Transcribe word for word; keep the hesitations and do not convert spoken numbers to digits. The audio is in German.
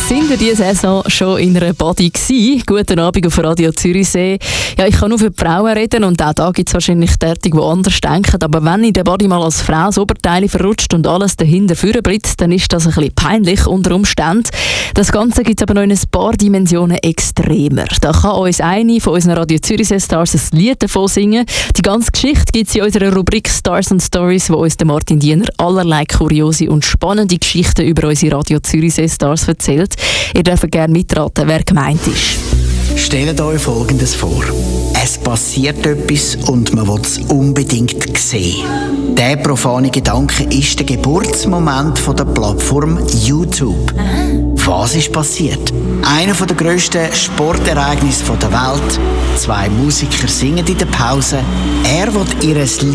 sind wir diese Saison schon in einer Body gewesen. Guten Abend auf Radio Zürichsee. Ja, ich kann nur für die Frauen reden und auch da gibt es wahrscheinlich Tätige, die anders denken. Aber wenn in der Body mal als Frau das Oberteil verrutscht und alles dahinter vorblitzt, dann ist das ein bisschen peinlich unter Umständen. Das Ganze gibt es aber noch in ein paar Dimensionen extremer. Da kann uns eine von unseren Radio Zürichsee Stars ein Lied davon singen. Die ganze Geschichte gibt es in unserer Rubrik Stars and Stories, wo uns der Martin Diener allerlei kuriose und spannende Geschichten über unsere Radio Zürichsee Stars erzählt. Ihr dürft gerne mitraten, wer gemeint ist. Stellt euch Folgendes vor. Es passiert etwas und man will es unbedingt sehen. Der profane Gedanke ist der Geburtsmoment von der Plattform YouTube. Was ist passiert? Einer der grössten Sportereignisse der Welt. Zwei Musiker singen in der Pause. Er will ihr